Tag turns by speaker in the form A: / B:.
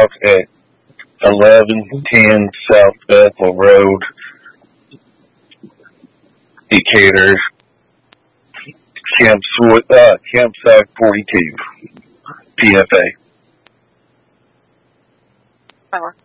A: o'clock at 1110 South Bethel Road, Decatur, campsite 42, PFA.